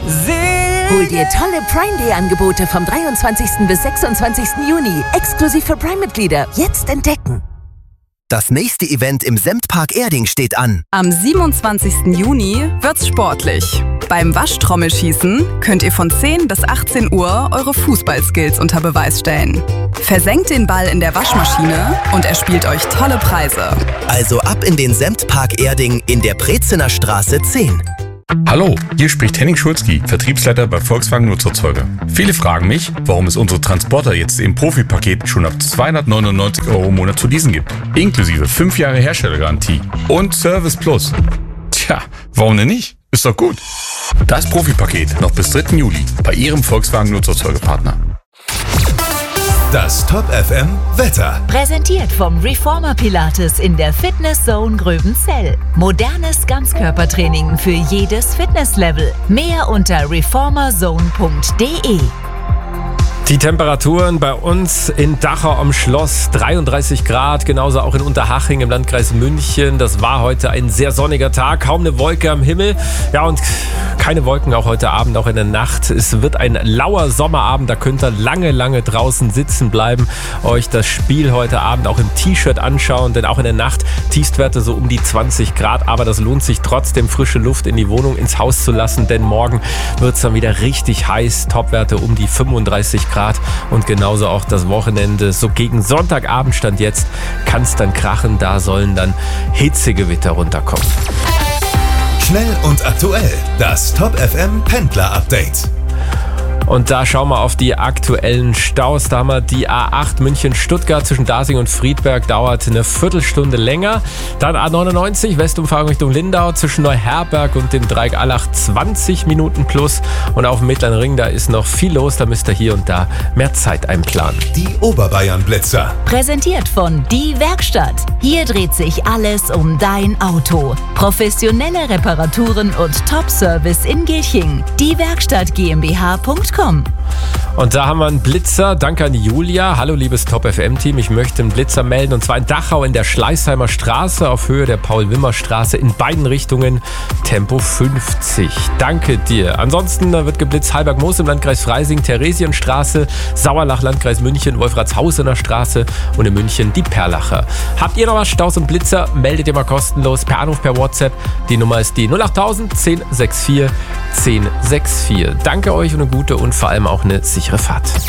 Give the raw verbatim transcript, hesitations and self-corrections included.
Hol dir tolle Prime Day Angebote vom dreiundzwanzigsten bis sechsundzwanzigsten Juni. Exklusiv für Prime-Mitglieder. Jetzt entdecken. Das nächste Event im Semtpark Erding steht an. Am siebenundzwanzigsten Juni wird's sportlich. Beim Waschtrommelschießen könnt ihr von zehn bis achtzehn Uhr eure Fußballskills unter Beweis stellen. Versenkt den Ball in der Waschmaschine und erspielt euch tolle Preise. Also ab in den Semtpark Erding in der Prezener Straße zehn. Hallo, hier spricht Henning Schulzki, Vertriebsleiter bei Volkswagen Nutzerzeuger. Viele fragen mich, warum es unsere Transporter jetzt im Profipaket schon ab zweihundertneunundneunzig Euro im Monat zu leasen gibt. Inklusive fünf Jahre Herstellergarantie und Service Plus. Tja, warum denn nicht? Ist doch gut. Das Profipaket noch bis dritten Juli bei Ihrem Volkswagen Nutzerzeugerpartner. Das Top F M Wetter. Präsentiert vom Reformer Pilates in der Fitness Zone Gröbenzell. Modernes Ganzkörpertraining für jedes Fitnesslevel. Mehr unter reformerzone punkt de. Die Temperaturen bei uns in Dachau am Schloss dreiunddreißig Grad, genauso auch in Unterhaching im Landkreis München. Das war heute ein sehr sonniger Tag, kaum eine Wolke am Himmel. Ja, und keine Wolken auch heute Abend, auch in der Nacht. Es wird ein lauer Sommerabend, da könnt ihr lange, lange draußen sitzen bleiben, euch das Spiel heute Abend auch im T-Shirt anschauen, denn auch in der Nacht Tiefstwerte so um die zwanzig Grad, aber das lohnt sich trotzdem, frische Luft in die Wohnung, ins Haus zu lassen, denn morgen wird es dann wieder richtig heiß, Topwerte um die fünfunddreißig Grad. Und genauso auch das Wochenende. So gegen Sonntagabend stand jetzt, kann es dann krachen. Da sollen dann Hitzegewitter runterkommen. Schnell und aktuell. Das Top F M Pendler Update. Und da schauen wir auf die aktuellen Staus. Da haben wir die A acht München-Stuttgart zwischen Dasing und Friedberg, dauert eine Viertelstunde länger. Dann A neunundneunzig Westumfahrung Richtung Lindau zwischen Neuherberg und dem Dreieck Allach zwanzig Minuten plus. Und auf dem Mittleren Ring, da ist noch viel los. Da müsst ihr hier und da mehr Zeit einplanen. Die Oberbayern-Blitzer. Präsentiert von Die Werkstatt. Hier dreht sich alles um dein Auto. Professionelle Reparaturen und Top-Service in Gilching. Die Werkstatt GmbH punkt com. Und da haben wir einen Blitzer. Danke an die Julia. Hallo liebes Top F M-Team. Ich möchte einen Blitzer melden und zwar in Dachau in der Schleißheimer Straße auf Höhe der Paul-Wimmer-Straße in beiden Richtungen Tempo fünfzig. Danke dir. Ansonsten wird geblitzt Halberg-Moos im Landkreis Freising, Theresienstraße, Sauerlach, Landkreis München, Wolfratshausener Straße und in München die Perlacher. Habt ihr noch was? Staus und Blitzer? Meldet ihr mal kostenlos per Anruf, per WhatsApp. Die Nummer ist die null acht null null eins null sechs vier eins null sechs vier. Danke euch und eine gute und vor allem auch eine sichere Fahrt.